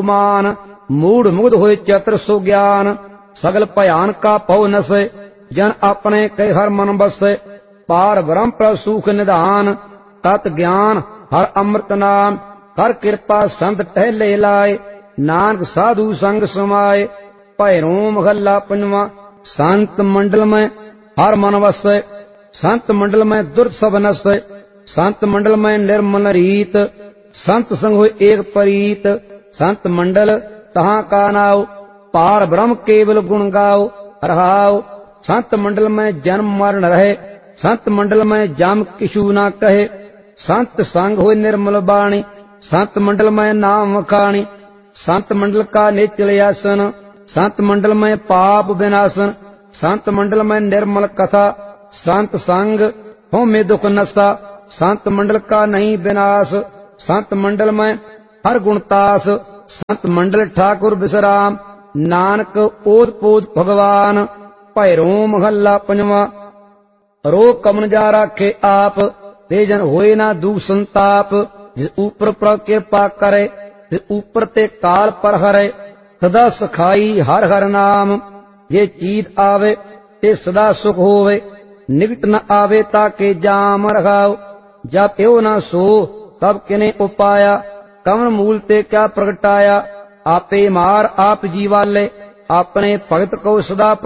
मान, मूढ़ मुग्ध होए चतुर सो ज्ञान। सगल भयान का पौ नसे, जन अपने कह हर मन बसे। पार ब्रह्म पर सुख निधान, तत् ज्ञान हर अमृत नाम। कर कृपा संत टहले लाए, नानक साधु संग समाए। भैरों महला पंजवा। संत मंडल में हर मन वसे, संत मंडल में दुर्त सब नसे। संत मंडल में निर्मल रीत, संत संग होए एक परीत। संत मंडल तहाँ का नाव, पार ब्रह्म केवल गुण गाओ रहाओ। संत मंडल में जन्म मरण रहे, संत मंडल में जम किछु ना कहे। संत संग होए निर्मल बाणी, संत मंडल में नाम वखाणी। संत मंडल का निचल आसन, संत मंडल में पाप विनाशन। संत मंडल में निर्मल कथा, संत संग हो में दुख नशा। संत मंडल का नहीं विनाश, संत मंडल में हर गुणतास। संत मंडल ठाकुर विश्राम, नानक ओत पोत भगवान। भैरों महला पंजवा। रोग कमन जा राखे आप, ते जन होए ना दुख संताप। जिस ऊपर पर कृपा करे, जिस ऊपर ते काल पर हरे। सदा सखाई हर हर नाम, जे चीत आवे ते सदा सुख होवे। निकट न आवे ताके जाम रखाओ, जब यो न सो तब किने उपाया। कमन मूल ते क्या प्रगटाया, आपे मार आप जीवाले। अपने भगत को सदा